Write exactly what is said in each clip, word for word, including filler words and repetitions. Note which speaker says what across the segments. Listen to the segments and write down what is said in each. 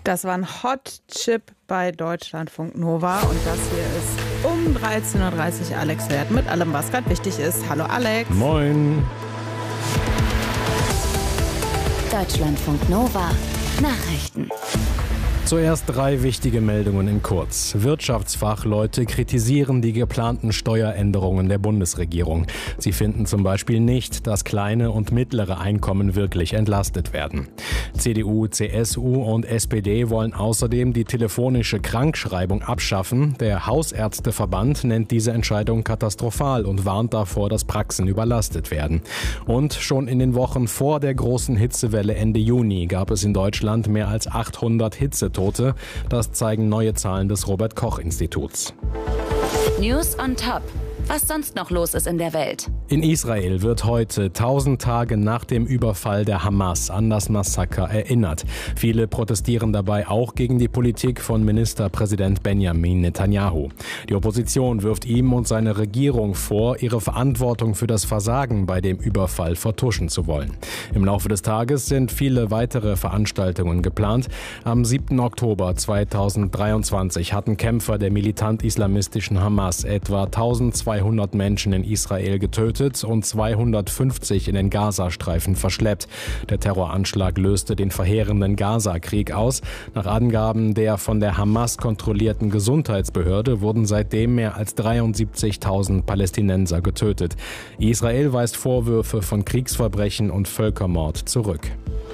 Speaker 1: Das war ein Hot Chip bei Deutschlandfunk Nova und das hier ist um dreizehn Uhr dreißig Alex Wert mit allem, was gerade wichtig ist. Hallo Alex.
Speaker 2: Moin.
Speaker 3: Deutschlandfunk Nova Nachrichten.
Speaker 2: Zuerst drei wichtige Meldungen in kurz. Wirtschaftsfachleute kritisieren die geplanten Steueränderungen der Bundesregierung. Sie finden zum Beispiel nicht, dass kleine und mittlere Einkommen wirklich entlastet werden. C D U, C S U und S P D wollen außerdem die telefonische Krankschreibung abschaffen. Der Hausärzteverband nennt diese Entscheidung katastrophal und warnt davor, dass Praxen überlastet werden. Und schon in den Wochen vor der großen Hitzewelle Ende Juni gab es in Deutschland mehr als achthundert Hitzetote. Das zeigen neue Zahlen des Robert-Koch-Instituts.
Speaker 3: News on Top. Was sonst noch los ist in der Welt.
Speaker 2: In Israel wird heute, tausend Tage nach dem Überfall der Hamas, an das Massaker erinnert. Viele protestieren dabei auch gegen die Politik von Ministerpräsident Benjamin Netanyahu. Die Opposition wirft ihm und seiner Regierung vor, ihre Verantwortung für das Versagen bei dem Überfall vertuschen zu wollen. Im Laufe des Tages sind viele weitere Veranstaltungen geplant. Am siebten Oktober zweitausenddreiundzwanzig hatten Kämpfer der militant-islamistischen Hamas etwa eintausendzweihundert Menschen in Israel getötet und zweihundertfünfzig in den Gazastreifen verschleppt. Der Terroranschlag löste den verheerenden Gaza-Krieg aus. Nach Angaben der von der Hamas kontrollierten Gesundheitsbehörde wurden seitdem mehr als dreiundsiebzigtausend Palästinenser getötet. Israel weist Vorwürfe von Kriegsverbrechen und Völkermord zurück.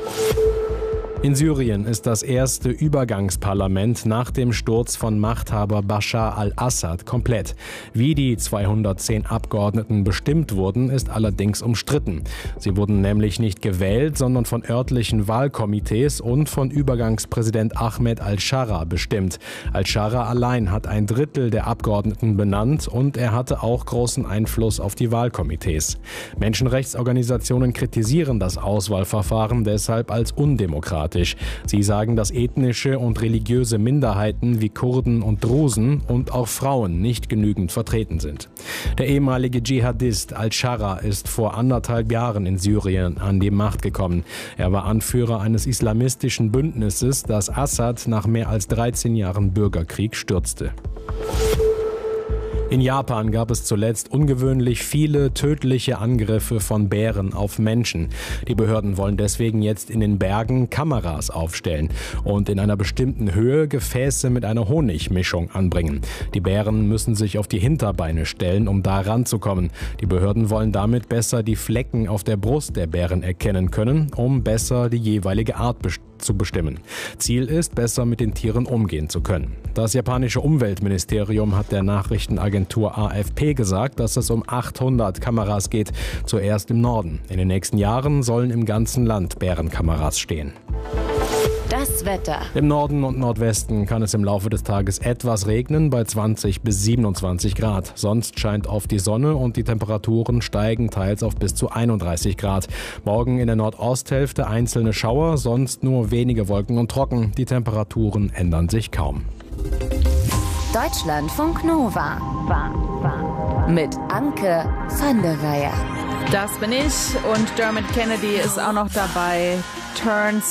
Speaker 2: In Syrien ist das erste Übergangsparlament nach dem Sturz von Machthaber Bashar al-Assad komplett. Wie die zweihundertzehn Abgeordneten bestimmt wurden, ist allerdings umstritten. Sie wurden nämlich nicht gewählt, sondern von örtlichen Wahlkomitees und von Übergangspräsident Ahmed al-Shara bestimmt. Al-Shara allein hat ein Drittel der Abgeordneten benannt und er hatte auch großen Einfluss auf die Wahlkomitees. Menschenrechtsorganisationen kritisieren das Auswahlverfahren deshalb als undemokratisch. Sie sagen, dass ethnische und religiöse Minderheiten wie Kurden und Drusen und auch Frauen nicht genügend vertreten sind. Der ehemalige Dschihadist al-Shara ist vor anderthalb Jahren in Syrien an die Macht gekommen. Er war Anführer eines islamistischen Bündnisses, das Assad nach mehr als dreizehn Jahren Bürgerkrieg stürzte. In Japan gab es zuletzt ungewöhnlich viele tödliche Angriffe von Bären auf Menschen. Die Behörden wollen deswegen jetzt in den Bergen Kameras aufstellen und in einer bestimmten Höhe Gefäße mit einer Honigmischung anbringen. Die Bären müssen sich auf die Hinterbeine stellen, um da ranzukommen. Die Behörden wollen damit besser die Flecken auf der Brust der Bären erkennen können, um besser die jeweilige Art best- zu bestimmen. Ziel ist, besser mit den Tieren umgehen zu können. Das japanische Umweltministerium hat der Nachrichtenagentur A F P gesagt, dass es um achthundert Kameras geht, zuerst im Norden. In den nächsten Jahren sollen im ganzen Land Bärenkameras stehen.
Speaker 3: Das Wetter.
Speaker 2: Im Norden und Nordwesten kann es im Laufe des Tages etwas regnen bei zwanzig bis siebenundzwanzig Grad. Sonst scheint oft die Sonne und die Temperaturen steigen teils auf bis zu einunddreißig Grad. Morgen in der Nordosthälfte einzelne Schauer, sonst nur wenige Wolken und trocken. Die Temperaturen ändern sich kaum.
Speaker 3: Deutschlandfunk Nova. Mit Anke van der Weyer.
Speaker 1: Das bin ich und Dermot Kennedy ist auch noch dabei. Turns